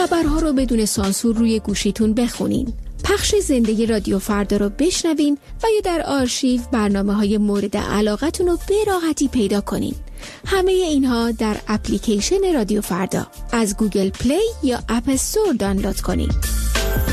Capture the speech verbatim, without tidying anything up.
خبرها رو بدون سانسور روی گوشیتون بخونین. پخش زنده رادیو فردا رو بشنوین و یا در آرشیو برنامه‌های مورد علاقتون رو به راحتی پیدا کنین. همه اینها در اپلیکیشن رادیو فردا از گوگل پلی یا اپ استور دانلود کنین.